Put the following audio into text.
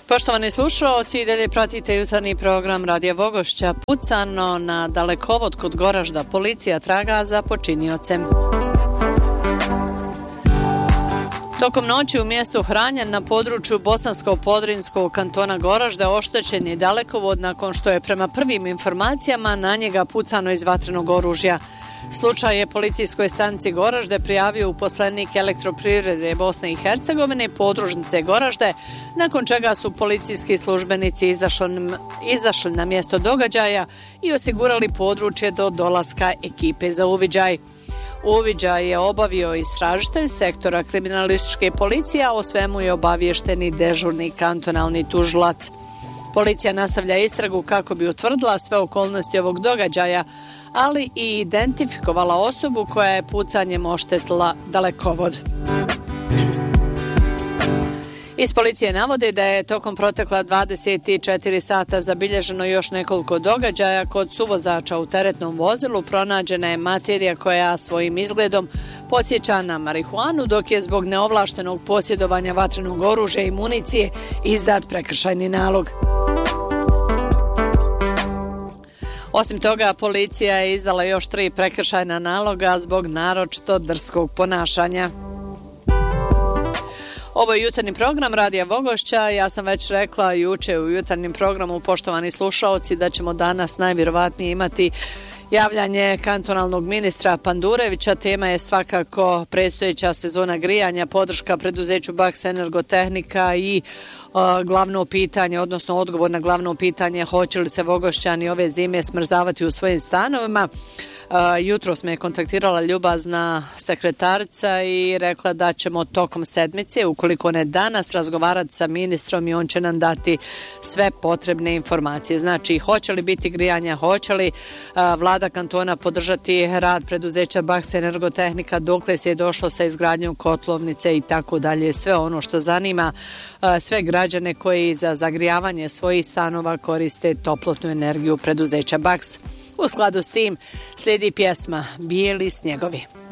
Poštovani slušalci, i dalje pratite jutarnji program Radija Vogošća. Pucano na dalekovod kod Goražda, policija traga za počiniocem. Tokom noći u mjestu Hranjan na području Bosansko-Podrinskog kantona Goražda oštećen je dalekovod nakon što je prema prvim informacijama na njega pucano iz vatrenog oružja. Slučaj je policijskoj stanici Goražde prijavio uposlenik Elektroprivrede Bosne i Hercegovine podružnice Goražde, nakon čega su policijski službenici izašli na mjesto događaja i osigurali područje do dolaska ekipe za uviđaj. Uviđaj je obavio istražitelj sektora kriminalističke policije, a o svemu je obaviješteni dežurni kantonalni tužilac. Policija nastavlja istragu kako bi utvrdila sve okolnosti ovog događaja, ali i identifikovala osobu koja je pucanjem oštetila dalekovod. Iz policije navode da je tokom protekla 24 sata zabilježeno još nekoliko događaja. Kod suvozača u teretnom vozilu pronađena je materija koja svojim izgledom podsjeća na marihuanu, dok je zbog neovlaštenog posjedovanja vatrenog oružja i municije izdat prekršajni nalog. Osim toga, policija je izdala još 3 prekršajna naloga zbog naročito drskog ponašanja. Ovo je jutarnji program Radija Vogošća. Ja sam već rekla juče u jutarnjem programu, poštovani slušaoci, da ćemo danas najvjerovatnije imati javljanje kantonalnog ministra Pandurevića. Tema je svakako predstojeća sezona grijanja, podrška preduzeću Baks Energotehnika i glavno pitanje, odnosno odgovor na glavno pitanje hoće li se Vogošćani ove zime smrzavati u svojim stanovima. Jutros me je kontaktirala ljubazna sekretarica i rekla da ćemo tokom sedmice, ukoliko ne danas, razgovarati sa ministrom i on će nam dati sve potrebne informacije. Znači, hoće li biti grijanja, hoće li vlada kantona podržati rad preduzeća Baks Energotehnika, dokle se je došlo sa izgradnjom kotlovnice i tako dalje. Sve ono što zanima sve građane koji za zagrijavanje svojih stanova koriste toplotnu energiju preduzeća Baks. U skladu s tim slijedi pjesma Bijeli snjegovi.